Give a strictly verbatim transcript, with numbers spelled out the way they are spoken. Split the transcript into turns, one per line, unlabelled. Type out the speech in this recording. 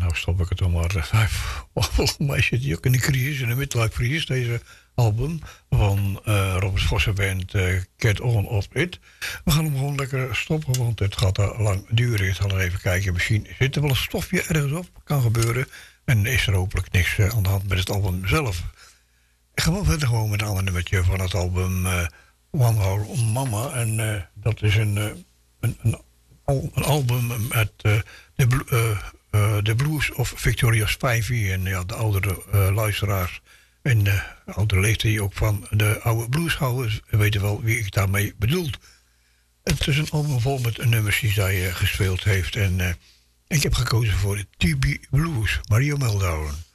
nou stop ik het dan maar. Volgens mij zit hij ook in de crisis, in de midlife crisis, deze album van uh, Robert Vossen band uh, Get On Of It. We gaan hem gewoon lekker stoppen, want het gaat al lang duren. Ik zal er even kijken, misschien zit er wel een stofje ergens op. Kan gebeuren. En is er hopelijk niks uh, aan de hand met het album zelf. Ik ga wel verder gewoon met een ander nummertje van het album uh, One Hour Mama. En uh, dat is een, uh, een, een, een album met uh, de, uh, uh, de Blues of Victoria's Spivey. En ja, de oudere uh, luisteraars en de oudere leeftijd die ook van de oude blueshouders weten wel wie ik daarmee bedoel. Het is een album vol met nummers die zij uh, gespeeld heeft. En uh, ik heb gekozen voor de T B Blues, Mario Meldown.